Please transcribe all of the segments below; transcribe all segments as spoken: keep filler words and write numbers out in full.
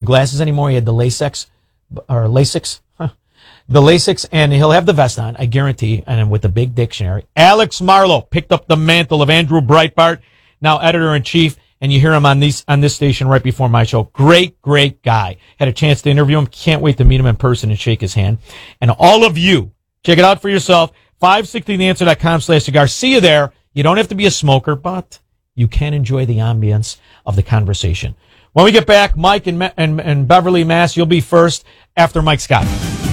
glasses anymore. He had the LASIX, or LASIX, huh. the LASIX, and he'll have the vest on, I guarantee, and with the big dictionary. Alex Marlow picked up the mantle of Andrew Breitbart, now editor-in-chief, and you hear him on these on this station right before my show. Great, great guy. Had a chance to interview him. Can't wait to meet him in person and shake his hand. And all of you, check it out for yourself. five sixty the answer dot com slash cigar. See you there. You don't have to be a smoker, but you can enjoy the ambience of the conversation. When we get back, Mike and, and, and Beverly, Mass, you'll be first after Mike Scott.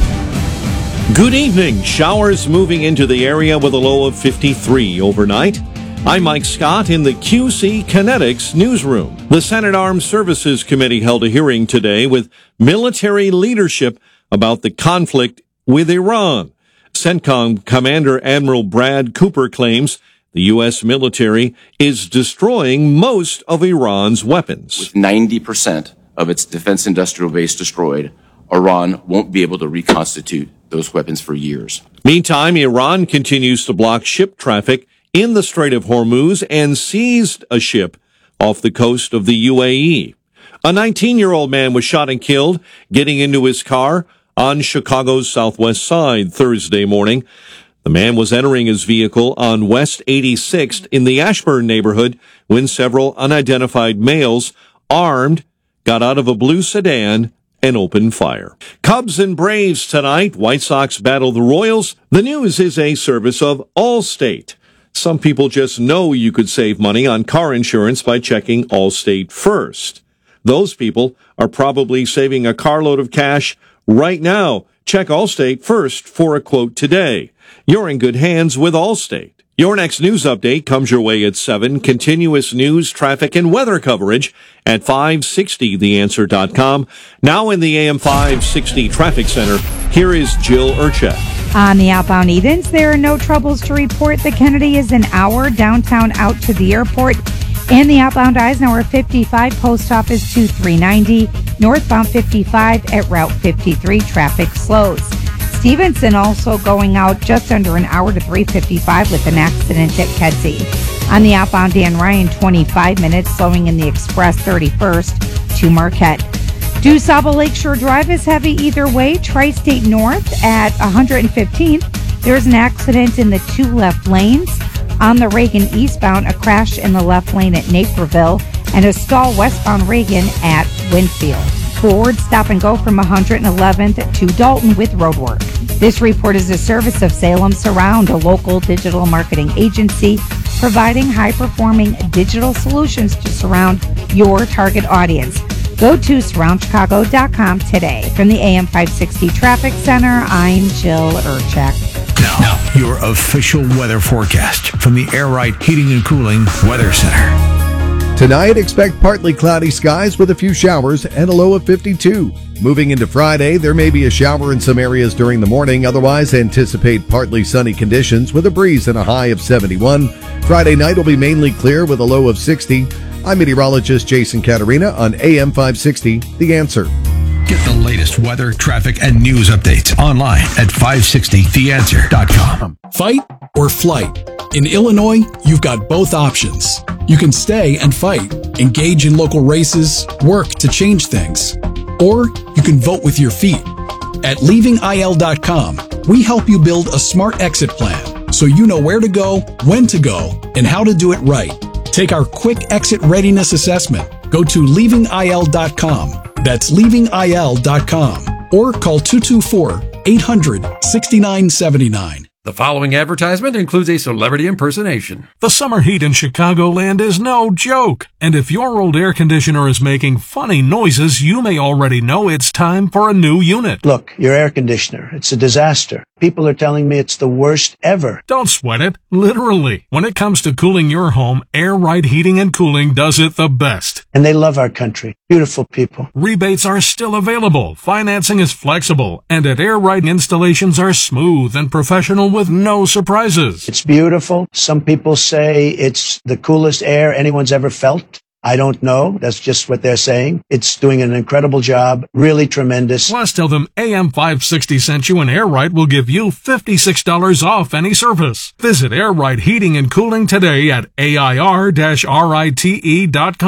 Good evening. Showers moving into the area with a low of fifty-three overnight. I'm Mike Scott in the Q C Kinetics newsroom. The Senate Armed Services Committee held a hearing today with military leadership about the conflict with Iran. CENTCOM Commander Admiral Brad Cooper claims the U S military is destroying most of Iran's weapons. With ninety percent of its defense industrial base destroyed, Iran won't be able to reconstitute those weapons for years. Meantime, Iran continues to block ship traffic in the Strait of Hormuz and seized a ship off the coast of the U A E. A nineteen-year-old man was shot and killed getting into his car on Chicago's southwest side Thursday morning. The man was entering his vehicle on West eighty-sixth in the Ashburn neighborhood when several unidentified males, armed, got out of a blue sedan and opened fire. Cubs and Braves tonight. White Sox battle the Royals. The news is a service of Allstate. Some people just know you could save money on car insurance by checking Allstate first. Those people are probably saving a carload of cash right now. Check Allstate first for a quote today. You're in good hands with Allstate. Your next news update comes your way at seven. Continuous news, traffic, and weather coverage at five sixty the answer dot com. Now in the A M five sixty Traffic Center, here is Jill Urchak. On the outbound Edens, there are no troubles to report. The Kennedy is an hour downtown out to the airport. And the outbound Eisenhower fifty-five, Post Office to three ninety. Northbound fifty-five at Route fifty-three, traffic slows. Stevenson also going out just under an hour to three fifty-five with an accident at Kedzie. On the outbound Dan Ryan, twenty-five minutes, slowing in the Express thirty-first to Marquette. DuSable Lakeshore Drive is heavy either way. Tri-State North at one hundred fifteenth. There's an accident in the two left lanes. On the Reagan eastbound, a crash in the left lane at Naperville and a stall westbound Reagan at Winfield. Forward stop and go from one hundred eleventh to Dalton with roadwork. This report is a service of Salem Surround, a local digital marketing agency providing high-performing digital solutions to surround your target audience. Go to surround chicago dot com today. From the A M five sixty Traffic Center, I'm Jill Urchak. Now, now, your official weather forecast from the Air Right Heating and Cooling Weather Center. Tonight, expect partly cloudy skies with a few showers and a low of fifty-two. Moving into Friday, there may be a shower in some areas during the morning. Otherwise, anticipate partly sunny conditions with a breeze and a high of seventy-one. Friday night will be mainly clear with a low of sixty. I'm meteorologist Jason Caterina on A M five sixty, The Answer. Get the latest weather, traffic, and news updates online at five sixty the answer dot com. Fight or flight? In Illinois, you've got both options. You can stay and fight, engage in local races, work to change things. Or you can vote with your feet. At leaving I L dot com, we help you build a smart exit plan so you know where to go, when to go, and how to do it right. Take our quick exit readiness assessment. Go to leaving I L dot com. That's leaving I L dot com. Or call two two four, eight hundred, six nine seven nine. The following advertisement includes a celebrity impersonation. The summer heat in Chicagoland is no joke. And if your old air conditioner is making funny noises, you may already know it's time for a new unit. Look, your air conditioner, it's a disaster. People are telling me it's the worst ever. Don't sweat it. Literally. When it comes to cooling your home, Air Right Heating and Cooling does it the best. And they love our country. Beautiful people. Rebates are still available. Financing is flexible. And at Air Right, installations are smooth and professional with no surprises. It's beautiful. Some people say it's the coolest air anyone's ever felt. I don't know. That's just what they're saying. It's doing an incredible job. Really tremendous. Plus, tell them A M five sixty sent you and Air Right will give you fifty-six dollars off any service. Visit Air Right Heating and Cooling today at A I R rite dot com.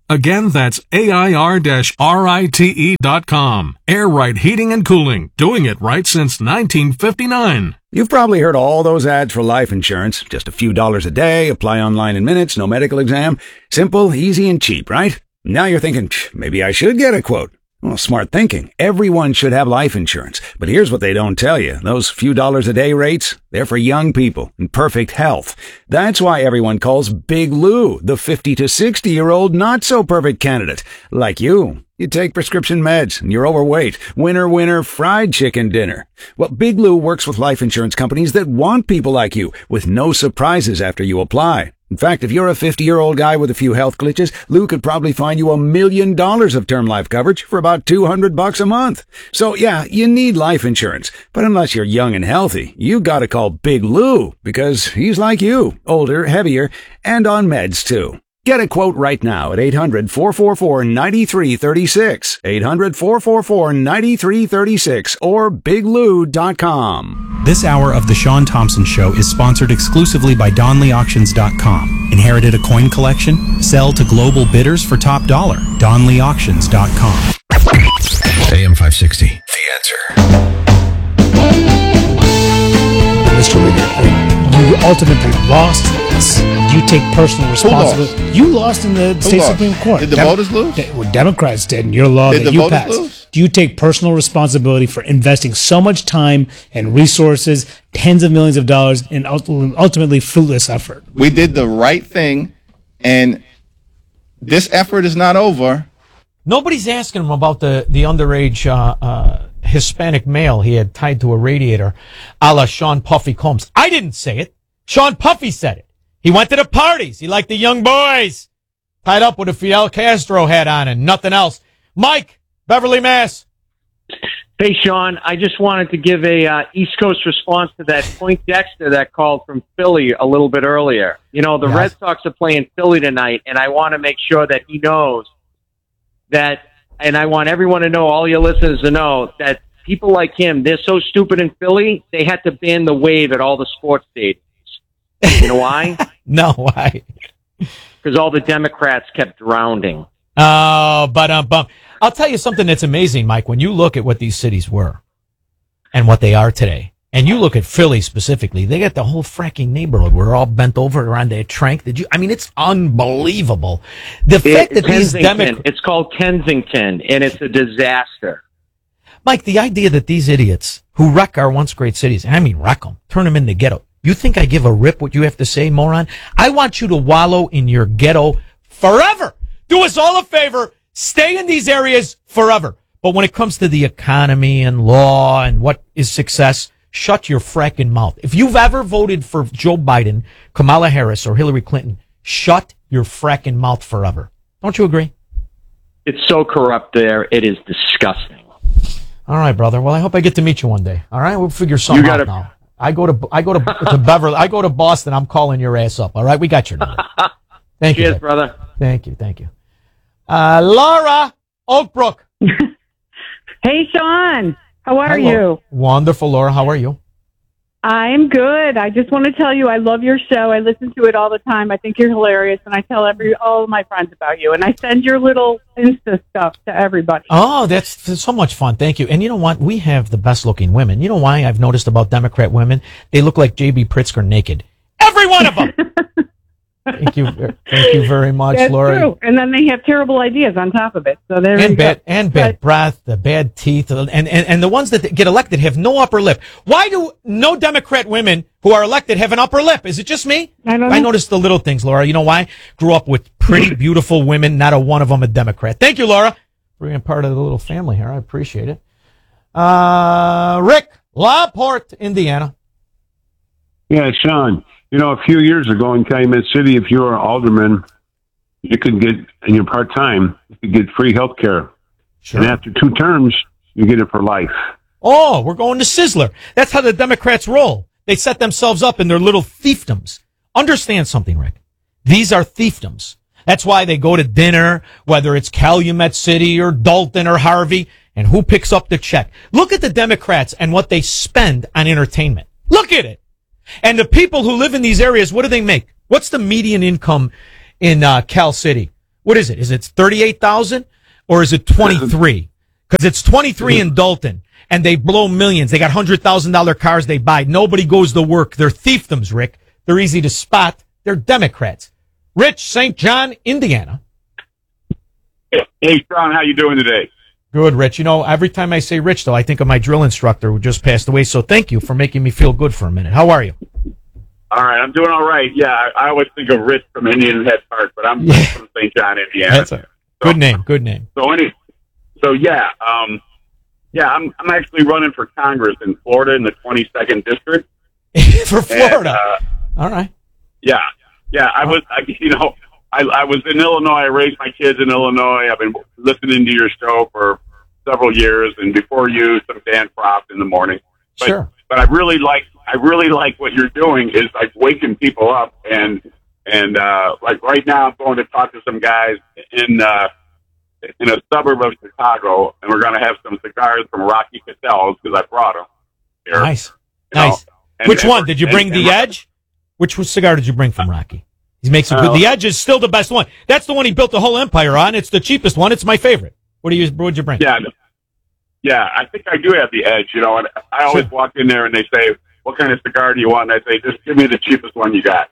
Again, that's A I R R I T E dot com. Air Right Heating and Cooling. Doing it right since nineteen fifty-nine. You've probably heard all those ads for life insurance. Just a few dollars a day, apply online in minutes, no medical exam. Simple, easy, and cheap, right? Now you're thinking, maybe I should get a quote. Well, smart thinking. Everyone should have life insurance. But here's what they don't tell you. Those few dollars a day rates, they're for young people in perfect health. That's why everyone calls Big Lou the fifty to sixty year old not so perfect candidate. Like you. You take prescription meds and you're overweight. Winner, winner, fried chicken dinner. Well, Big Lou works with life insurance companies that want people like you with no surprises after you apply. In fact, if you're a fifty-year-old guy with a few health glitches, Lou could probably find you a million dollars of term life coverage for about two hundred bucks a month. So yeah, you need life insurance. But unless you're young and healthy, you gotta call Big Lou because he's like you, older, heavier, and on meds too. Get a quote right now at eight hundred, four four four, nine three three six, eight hundred, four four four, nine three three six, or big lou dot com. This hour of The Sean Thompson Show is sponsored exclusively by Donley Auctions dot com. Inherited a coin collection? Sell to global bidders for top dollar. Donley Auctions dot com. A M five sixty, The Answer. Mister Reader, you ultimately lost this. You take personal responsibility. Lost? You lost in the Who state lost? Supreme Court. Did the Dem- voters lose? De- well, Democrats did in your law did that the you voters passed. Lose? Do you take personal responsibility for investing so much time and resources, tens of millions of dollars, in ultimately fruitless effort? We did the right thing, and this effort is not over. Nobody's asking him about the, the underage uh, uh, Hispanic male he had tied to a radiator, a la Sean Puffy Combs. I didn't say it. Sean Puffy said it. He went to the parties. He liked the young boys. Tied up with a Fidel Castro hat on and nothing else. Mike, Beverly, Mass. Hey, Sean, I just wanted to give a uh, East Coast response to that Point Dexter that called from Philly a little bit earlier. You know, the yes. Red Sox are playing Philly tonight, and I want to make sure that he knows that, and I want everyone to know, all your listeners to know, that people like him, they're so stupid in Philly, they had to ban the wave at all the sports stadiums. You know why? No, why? Because all the Democrats kept drowning. Oh, but um, bum. I'll tell you something that's amazing, Mike. When you look at what these cities were and what they are today, and you look at Philly specifically, they got the whole fracking neighborhood. We're all bent over around their trank. Did you? I mean, it's unbelievable. The it, fact that these Democrats, it's called Kensington, and it's a disaster. Mike, the idea that these idiots who wreck our once great cities, and I mean wreck them, turn them into ghetto. You think I give a rip what you have to say, moron? I want you to wallow in your ghetto forever. Do us all a favor. Stay in these areas forever. But when it comes to the economy and law and what is success, shut your fracking mouth. If you've ever voted for Joe Biden, Kamala Harris, or Hillary Clinton, shut your fracking mouth forever. Don't you agree? It's so corrupt there. It is disgusting. All right, brother. Well, I hope I get to meet you one day. All right? We'll figure something you gotta, out now. I go to I go to, to Beverly. I go to Boston. I'm calling your ass up. All right, we got your number. Thank Cheers, you, brother. Thank you, thank you. Uh, Laura Oakbrook. Hey, Sean. How are Hello. you? Wonderful, Laura. How are you? I'm good. I just want to tell you I love your show. I listen to it all the time. I think you're hilarious, and I tell every all of my friends about you. And I send your little Insta stuff to everybody. Oh, that's so much fun. Thank you. And you know what? We have the best-looking women. You know why I've noticed about Democrat women? They look like J B. Pritzker naked. Every one of them! Thank you. Thank you very much, That's Laura. True. And then they have terrible ideas on top of it. So there and you bad, go. And bad but, breath, the bad teeth, and, and, and the ones that get elected have no upper lip. Why do no Democrat women who are elected have an upper lip? Is it just me? I don't know. I noticed the little things, Laura. You know why? Grew up with pretty, beautiful women, not a one of them a Democrat. Thank you, Laura, for being part of the little family here. I appreciate it. Uh, Rick, LaPorte, Indiana. Yeah, Sean. You know, a few years ago in Calumet City, if you were an alderman, you could get, and you're part-time, you could get free health care. Sure. And after two terms, you get it for life. Oh, we're going to Sizzler. That's how the Democrats roll. They set themselves up in their little fiefdoms. Understand something, Rick. These are fiefdoms. That's why they go to dinner, whether it's Calumet City or Dalton or Harvey, and who picks up the check. Look at the Democrats and what they spend on entertainment. Look at it. And the people who live in these areas, what do they make? What's the median income in uh, Cal City? What is it? Is it thirty-eight thousand or is it twenty-three? Because it's twenty-three in Dalton, and they blow millions. They got one hundred thousand dollars cars they buy. Nobody goes to work. They're thiefdoms, Rick. They're easy to spot. They're Democrats. Rich, Saint John, Indiana. Hey, Sean, how you doing today? Good, Rich. You know, every time I say Rich, though, I think of my drill instructor who just passed away. So thank you for making me feel good for a minute. How are you? All right, I'm doing all right. Yeah, I, I always think of Rich from Indian Head Park, but I'm Yeah. from Saint John, Indiana. That's a good name. Good name. So any, so yeah, um, yeah, I'm I'm actually running for Congress in Florida in the twenty-second district. For Florida. And, uh, all right. Yeah, yeah. I was, I, you know, I, I was in Illinois. I raised my kids in Illinois. I've been listening to your show for several years, and before you, some Dan Croft in the morning. But, Sure. But I really like, I really like what you're doing is like waking people up, and and uh, like right now, I'm going to talk to some guys in uh, in a suburb of Chicago, and we're going to have some cigars from Rocky Catel's because I brought them here. Nice. You know, Nice. and- Which and one? we're- Did you and- bring and the we're- Edge? Which cigar did you bring from Rocky? He makes a good. Uh, The Edge is still the best one. That's the one he built the whole empire on. It's the cheapest one. It's my favorite. What do you? What'd you bring? Yeah, yeah. I think I do have the Edge. You know, and I always Sure. walk in there and they say, "What kind of cigar do you want?" And I say, "Just give me the cheapest one you got."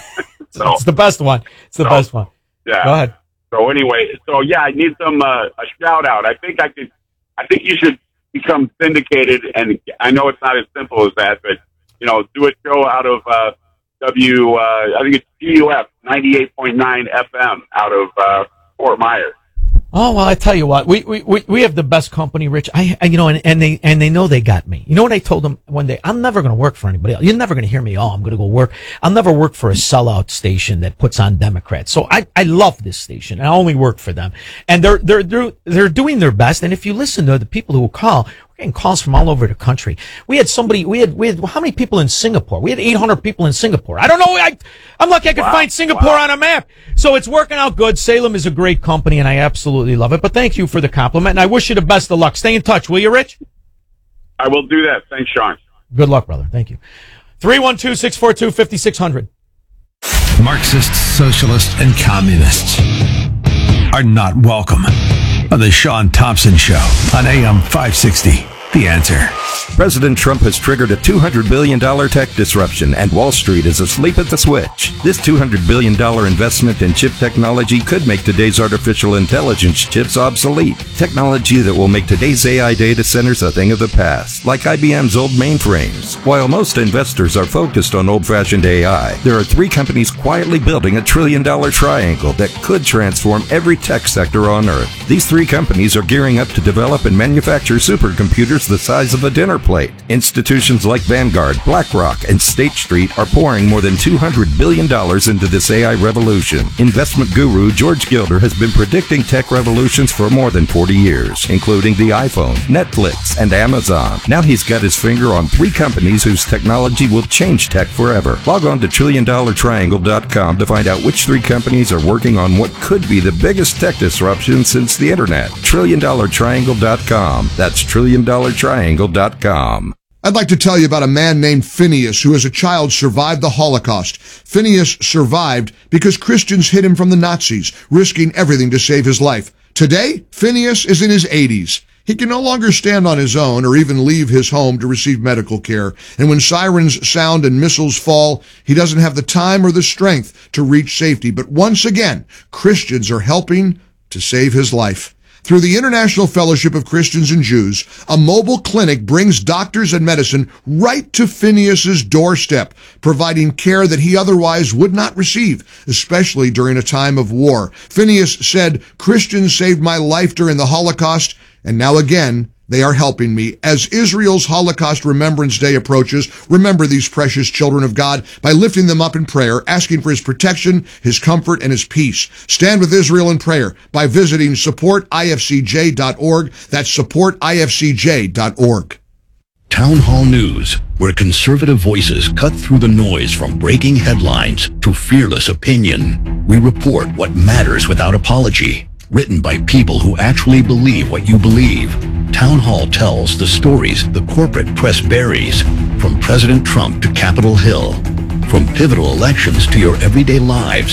so It's the best one. It's the So, best one. yeah. Go ahead. So anyway, so yeah, I need some uh, a shout out. I think I could. I think you should become syndicated, and I know it's not as simple as that, but you know, do a show out of uh, W. Uh, I think it's G U F ninety-eight point nine F M out of uh, Fort Myers. Oh well, I tell you what, we we we, we have the best company, Rich. I, I you know, and, and they and they know they got me. You know what I told them one day? I'm never going to work for anybody else. You're never going to hear me. Oh, I'm going to go work. I'll never work for a sellout station that puts on Democrats. So I I love this station. I only work for them, and they're they're they're they're doing their best. And if you listen to the people who call, we're getting calls from all over the country. We had somebody. We had we had how many people in Singapore? We had eight hundred people in Singapore. I don't know. I I'm lucky I could Wow. find Singapore on a map. So it's working out good. Salem is a great company, and I absolutely love it. But thank you for the compliment, and I wish you the best of luck. Stay in touch, will you, Rich? I will do that. Thanks, Sean. Good luck, brother. Thank you. three one two, six four two, five six zero zero. Marxists, socialists, and communists are not welcome on the Sean Thompson Show on A M five sixty. The Answer. President Trump has triggered a two hundred billion dollars tech disruption, and Wall Street is asleep at the switch. This two hundred billion dollars investment in chip technology could make today's artificial intelligence chips obsolete. Technology that will make today's A I data centers a thing of the past, like I B M's old mainframes. While most investors are focused on old-fashioned A I, there are three companies quietly building a trillion-dollar triangle that could transform every tech sector on Earth. These three companies are gearing up to develop and manufacture supercomputers the size of a dinner plate. Institutions like Vanguard, BlackRock, and State Street are pouring more than two hundred billion dollars into this A I revolution. Investment guru George Gilder has been predicting tech revolutions for more than forty years, including the iPhone, Netflix, and Amazon. Now he's got his finger on three companies whose technology will change tech forever. Log on to trillion dollar triangle dot com to find out which three companies are working on what could be the biggest tech disruption since the internet. trillion dollar triangle dot com. That's trillion dollar triangle dot com. I'd like to tell you about a man named Phineas who as a child survived the Holocaust. Phineas survived because Christians hid him from the Nazis, risking everything to save his life. Today, Phineas is in his eighties. He can no longer stand on his own or even leave his home to receive medical care. And when sirens sound and missiles fall, he doesn't have the time or the strength to reach safety. But once again, Christians are helping to save his life. Through the International Fellowship of Christians and Jews, a mobile clinic brings doctors and medicine right to Phineas's doorstep, providing care that he otherwise would not receive, especially during a time of war. Phineas said, "Christians saved my life during the Holocaust, and now again, they are helping me." As Israel's Holocaust Remembrance Day approaches, remember these precious children of God by lifting them up in prayer, asking for his protection, his comfort, and his peace. Stand with Israel in prayer by visiting support I F C J dot org. That's support I F C J dot org. Town Hall News, where conservative voices cut through the noise from breaking headlines to fearless opinion. We report what matters without apology. Written by people who actually believe what you believe. Town Hall tells the stories the corporate press buries, from President Trump to Capitol Hill, from pivotal elections to your everyday lives.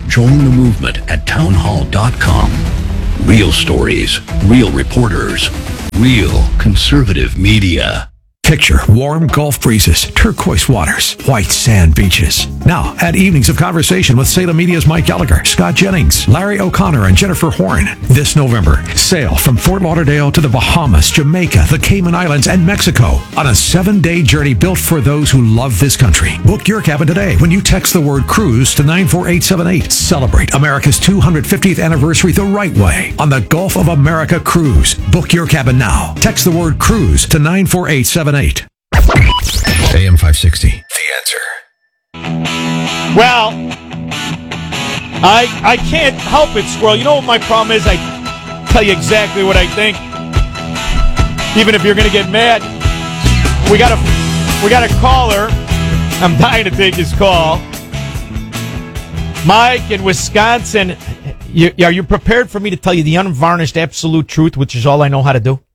Join the movement at townhall dot com. Real stories, real reporters, real conservative media. Picture warm Gulf breezes, turquoise waters, white sand beaches. Now, add evenings of conversation with Salem Media's Mike Gallagher, Scott Jennings, Larry O'Connor, and Jennifer Horn. This November, sail from Fort Lauderdale to the Bahamas, Jamaica, the Cayman Islands, and Mexico on a seven-day journey built for those who love this country. Book your cabin today when you text the word cruise to nine four eight seven eight. Celebrate America's two hundred fiftieth anniversary the right way on the Gulf of America Cruise. Book your cabin now. Text the word cruise to nine four eight seven eight. A M five sixty. The Answer. Well, I I can't help it, Squirrel. You know what my problem is? I tell you exactly what I think. Even if you're going to get mad. We got a, we got a caller. I'm dying to take his call. Mike in Wisconsin. You, are you prepared for me to tell you the unvarnished absolute truth, which is all I know how to do?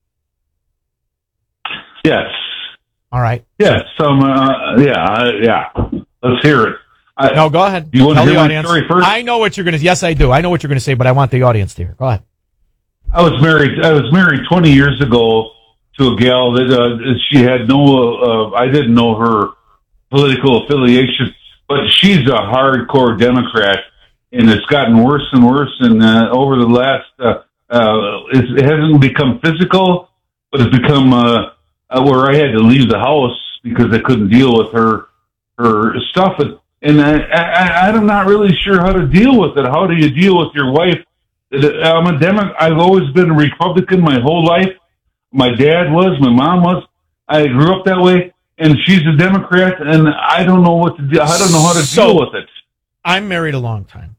Yes. All right. Yes. Um. Uh, yeah. Uh, yeah. Let's hear it. I, no, go ahead. You want Tell to hear the my audience. story first? I know what you're going to. Yes, I do. I know what you're going to say, but I want the audience to hear. Go ahead. I was married. I was married twenty years ago to a gal that uh, she had no. Uh, I didn't know her political affiliation, but she's a hardcore Democrat, and it's gotten worse and worse. And uh, over the last, uh, uh, it hasn't become physical, but it's become. Uh, Uh, where I had to leave the house because I couldn't deal with her her stuff, and, and I, I, I'm not really sure how to deal with it. How do you deal with your wife? I'm a Democrat. I've always been a Republican my whole life. My dad was, my mom was. I grew up that way, and she's a Democrat, and I don't know what to do. I don't know how to so, deal with it. I'm married a long time,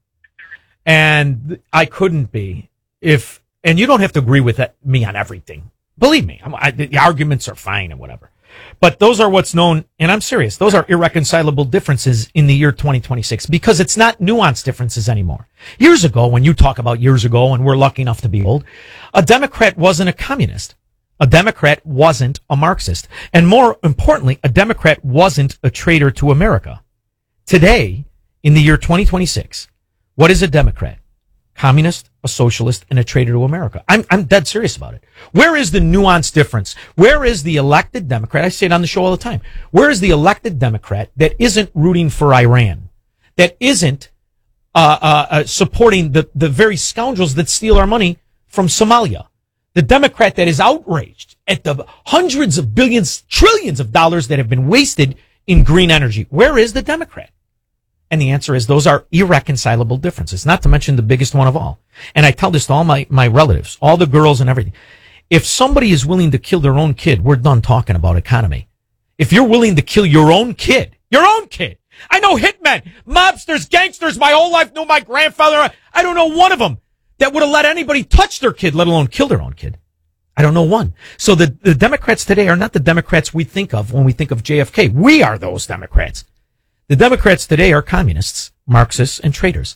and I couldn't be if. And you don't have to agree with that, me on everything. Believe me, I'm, I, the arguments are fine and whatever. But those are what's known, and I'm serious, those are irreconcilable differences in the year twenty twenty-six because it's not nuanced differences anymore. Years ago, when you talk about years ago, and we're lucky enough to be old, a Democrat wasn't a communist. A Democrat wasn't a Marxist. And more importantly, a Democrat wasn't a traitor to America. Today, in the year twenty twenty-six, what is a Democrat? Communist, a socialist, and a traitor to America. I'm I'm dead serious about it. Where is the nuanced difference? Where is the elected Democrat? I say it on the show all the time. Where is the elected Democrat that isn't rooting for Iran, that isn't uh, uh, uh, supporting the, the very scoundrels that steal our money from Somalia? The Democrat that is outraged at the hundreds of billions, trillions of dollars that have been wasted in green energy. Where is the Democrat? And the answer is those are irreconcilable differences, not to mention the biggest one of all. And I tell this to all my, my relatives, all the girls and everything. If somebody is willing to kill their own kid, we're done talking about economy. If you're willing to kill your own kid, your own kid. I know hitmen, mobsters, gangsters. My whole life knew my grandfather. I don't know one of them that would have let anybody touch their kid, let alone kill their own kid. I don't know one. So the, the Democrats today are not the Democrats we think of when we think of J F K. We are those Democrats. The Democrats today are communists, Marxists, and traitors.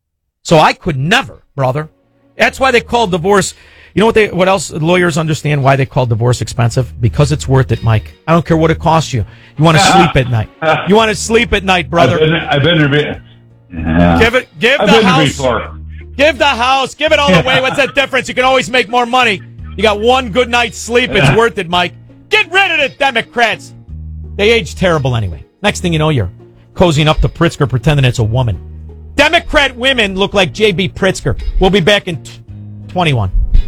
So I could never, brother. That's why they call divorce. You know what they, what else lawyers understand why they call divorce expensive? Because it's worth it, Mike. I don't care what it costs you. You want to sleep at night. You want to sleep at night, brother. I've been, I've been yeah. Give it, give I've the been house. Before. Give the house. Give it all away. What's that difference? You can always make more money. You got one good night's sleep. It's worth it, Mike. Get rid of the Democrats. They age terrible anyway. Next thing you know, you're cozying up to Pritzker pretending it's a woman. Democrat women look like J B. Pritzker. We'll be back in t- twenty-one.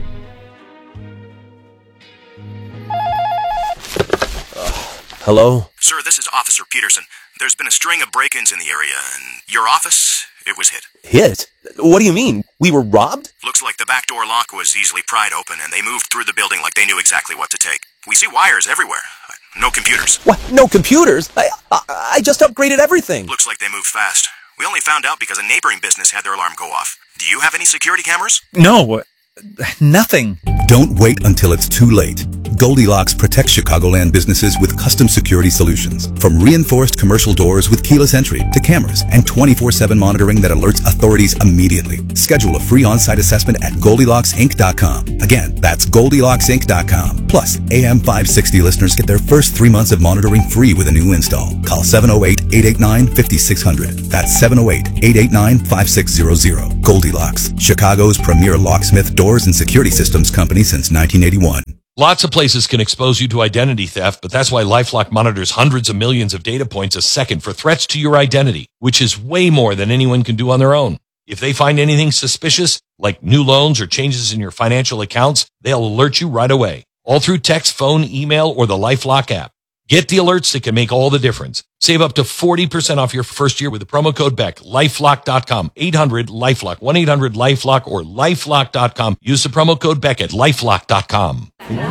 Hello? Sir, this is Officer Peterson. There's been a string of break-ins in the area, and your office, it was hit. Hit? What do you mean? We were robbed? Looks like the back door lock was easily pried open, and they moved through the building like they knew exactly what to take. We see wires everywhere. No computers. What? No computers? I, I, I just upgraded everything. Looks like they moved fast. We only found out because a neighboring business had their alarm go off. Do you have any security cameras? No, nothing. Don't wait until it's too late. Goldilocks protects Chicagoland businesses with custom security solutions. From reinforced commercial doors with keyless entry to cameras and twenty-four seven monitoring that alerts authorities immediately. Schedule a free on-site assessment at Goldilocks Inc dot com. Again, that's Goldilocks Inc dot com. Plus, A M five sixty listeners get their first three months of monitoring free with a new install. Call seven oh eight, eight eight nine, five six zero zero. That's seven oh eight, eight eight nine, five six zero zero. Goldilocks, Chicago's premier locksmith doors and security systems company since nineteen eighty-one. Lots of places can expose you to identity theft, but that's why LifeLock monitors hundreds of millions of data points a second for threats to your identity, which is way more than anyone can do on their own. If they find anything suspicious, like new loans or changes in your financial accounts, they'll alert you right away, all through text, phone, email, or the LifeLock app. Get the alerts that can make all the difference. Save up to forty percent off your first year with the promo code Beck. LifeLock dot com. eight hundred LifeLock. one eight hundred LifeLock or LifeLock dot com. Use the promo code Beck at LifeLock dot com.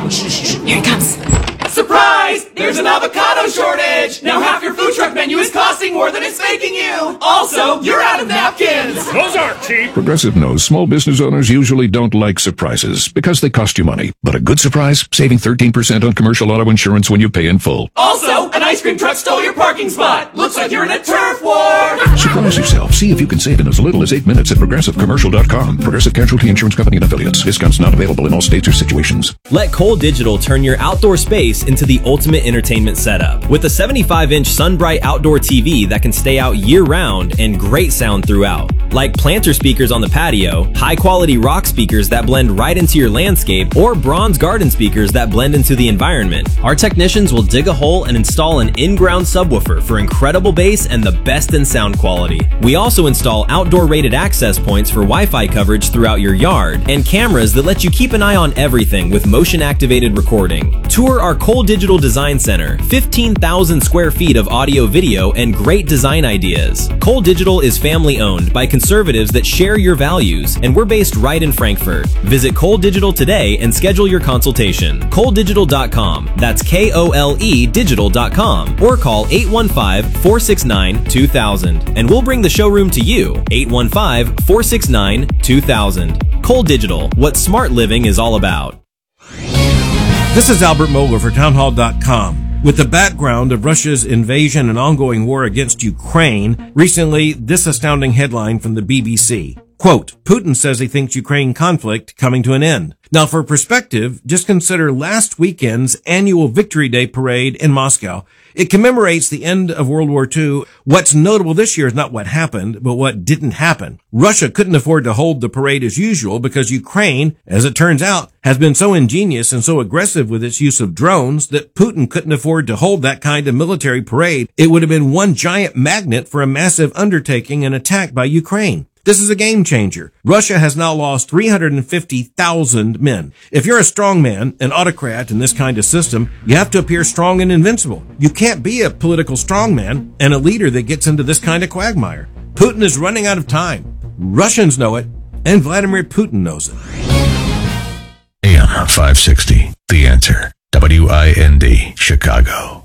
Here it comes. Surprise! There's an avocado shortage! Now half your food truck menu is costing more than it's making you! Also, you're out of napkins! Those aren't cheap! Progressive knows small business owners usually don't like surprises because they cost you money. But a good surprise? Saving thirteen percent on commercial auto insurance when you pay in full. Also, an ice cream truck stole your parking spot! Looks like you're in a turf war! Surprise yourself. See if you can save in as little as eight minutes at Progressive Commercial dot com. Progressive Casualty Insurance Company and Affiliates. Discounts not available in all states or situations. Let Cole Digital turn your outdoor space into the ultimate entertainment setup. With a seventy-five inch SunBright outdoor T V that can stay out year-round and great sound throughout. Like planter speakers on the patio, high-quality rock speakers that blend right into your landscape, or bronze garden speakers that blend into the environment. Our technicians will dig a hole and install an in-ground subwoofer for incredible bass and the best in sound quality. We also install outdoor-rated access points for Wi-Fi coverage throughout your yard, and cameras that let you keep an eye on everything with motion-activated recording. Tour our Cole Digital Design Center, fifteen thousand square feet of audio, video, and great design ideas. Cole Digital is family-owned by conservatives that share your values, and we're based right in Frankfurt. Visit Cole Digital today and schedule your consultation. Cole Digital dot com. That's K O L E digital dot com. Or call eight one five, four six nine, two thousand, and we'll bring the showroom to you. eight one five, four six nine, two thousand. Cole Digital, what smart living is all about. This is Albert Mohler for townhall dot com. With the background of Russia's invasion and ongoing war against Ukraine, recently this astounding headline from the B B C. Quote, Putin says he thinks Ukraine conflict coming to an end. Now for perspective, just consider last weekend's annual Victory Day parade in Moscow. It commemorates the end of World War Two. What's notable this year is not what happened, but what didn't happen. Russia couldn't afford to hold the parade as usual because Ukraine, as it turns out, has been so ingenious and so aggressive with its use of drones that Putin couldn't afford to hold that kind of military parade. It would have been one giant magnet for a massive undertaking and attack by Ukraine. This is a game changer. Russia has now lost three hundred fifty thousand men. If you're a strong man, an autocrat in this kind of system, you have to appear strong and invincible. You can't be a political strongman and a leader that gets into this kind of quagmire. Putin is running out of time. Russians know it, and Vladimir Putin knows it. A M five sixty, The Answer. W I N D, Chicago.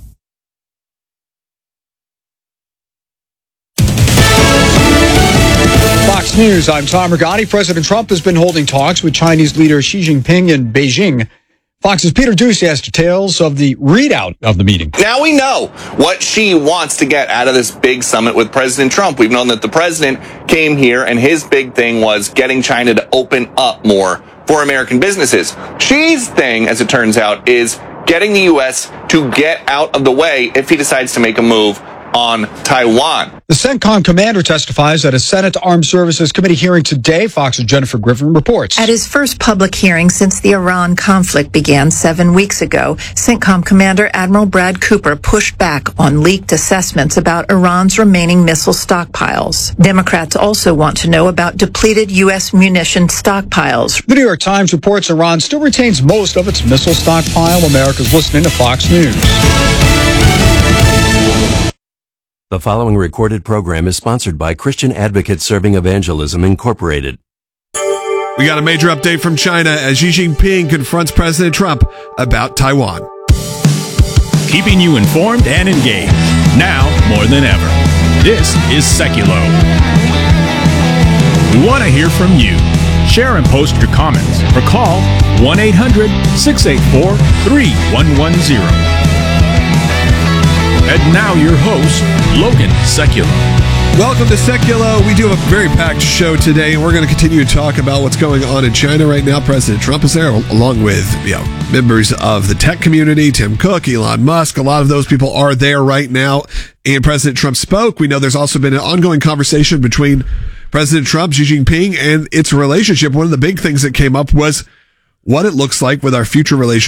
Fox News, I'm Tom Regani. President Trump has been holding talks with Chinese leader Xi Jinping in Beijing. Fox's Peter Doocy has details of the readout of the meeting. Now we know what Xi wants to get out of this big summit with President Trump. We've known that the president came here and his big thing was getting China to open up more for American businesses. Xi's thing, as it turns out, is getting the U S to get out of the way if he decides to make a move on Taiwan. The CENTCOM commander testifies at a Senate Armed Services Committee hearing today. Fox's Jennifer Griffin reports. At his first public hearing since the Iran conflict began seven weeks ago, CENTCOM Commander Admiral Brad Cooper pushed back on leaked assessments about Iran's remaining missile stockpiles. Democrats also want to know about depleted U S munition stockpiles. The New York Times reports Iran still retains most of its missile stockpile. America's listening to Fox News. The following recorded program is sponsored by Christian Advocate Serving Evangelism, Incorporated. We got a major update from China as Xi Jinping confronts President Trump about Taiwan. Keeping you informed and engaged, now more than ever. This is Seculo. We want to hear from you. Share and post your comments or call one eight hundred, six eight four, three one one zero. And now your host, Logan Secula. Welcome to Secula. We do have a very packed show today, and we're going to continue to talk about what's going on in China right now. President Trump is there, along with you know, members of the tech community, Tim Cook, Elon Musk. A lot of those people are there right now, and President Trump spoke. We know there's also been an ongoing conversation between President Trump, Xi Jinping, and its relationship. One of the big things that came up was what it looks like with our future relationship